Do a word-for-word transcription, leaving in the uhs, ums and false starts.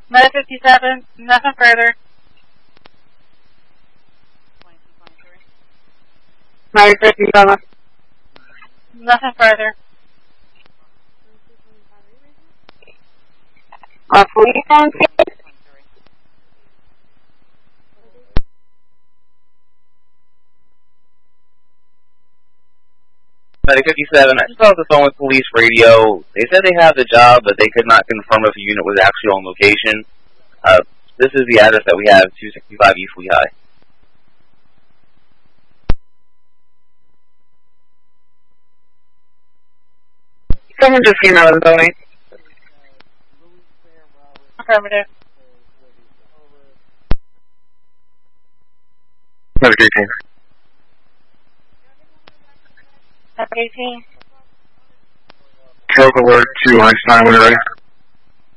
nine fifty-seven, nothing further. nine fifty-seven. Nothing further. Uh, police on scene? Medic fifty-seven, I just got off the phone with police radio. They said they have the job, but they could not confirm if the unit was actually on location. Uh, this is the address that we have, two sixty-five East Lehigh. Someone just came out of the building. Affirmative. Medic eighteen. Medic eighteen. Stroke alert to Einstein when you're ready.